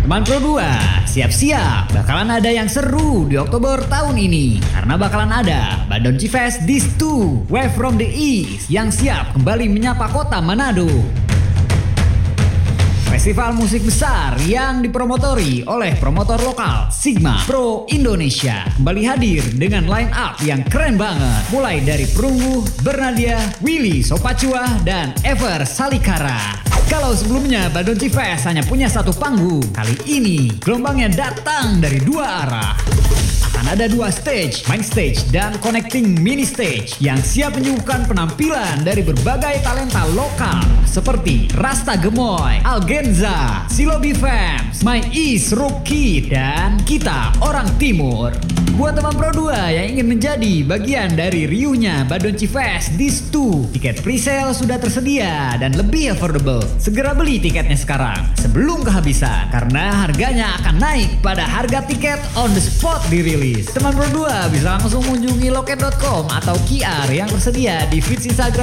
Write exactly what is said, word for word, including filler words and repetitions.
Teman Pro dua, siap-siap bakalan ada yang seru di Oktober tahun ini. Karena bakalan ada Bandung Cifest Dis dua Wave from the East yang siap kembali menyapa kota Manado. Festival musik besar yang dipromotori oleh promotor lokal Sigma Pro Indonesia kembali hadir dengan line up yang keren banget. Mulai dari Perunggu, Bernadia, Willy Sopacua, dan Ever Salikara. Kalau sebelumnya Bandung Cifest hanya punya satu panggung, kali ini gelombangnya datang dari dua arah. Akan ada dua stage, main stage dan connecting mini stage yang siap menyuguhkan penampilan dari berbagai talenta lokal seperti Rasta Gemoy, Algenza, Silobi Fams, My East Rookie, dan kita orang Timur. Buat teman Pro dua yang ingin menjadi bagian dari riuhnya Bandung Cifest Dis dua, tiket presale sudah tersedia dan lebih affordable. Segera beli tiketnya sekarang sebelum kehabisan karena harganya akan naik pada harga tiket on the spot dirilis. Teman Pro dua bisa langsung mengunjungi loket dot com atau Q R yang tersedia di feed Instagram